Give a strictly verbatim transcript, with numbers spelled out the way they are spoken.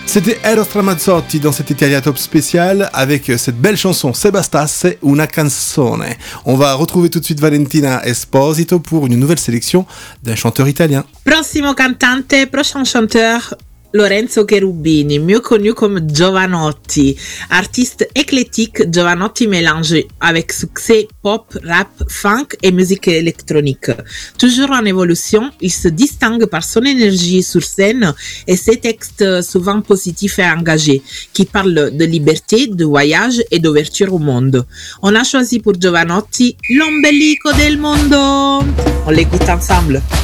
C'était Eros Ramazzotti dans cet Italia Top spécial avec cette belle chanson Se bastasse una canzone. On va retrouver tout de suite Valentina Esposito pour une nouvelle sélection d'un chanteur italien. Prossimo cantante, prochain chanteur, Lorenzo Cherubini, mieux connu comme Jovanotti. Artiste éclectique, Jovanotti mélange avec succès pop, rap, funk et musique électronique. Toujours en évolution, il se distingue par son énergie sur scène et ses textes souvent positifs et engagés, qui parlent de liberté, de voyage et d'ouverture au monde. On a choisi pour Jovanotti l'ombelico del mondo. On l'écoute ensemble.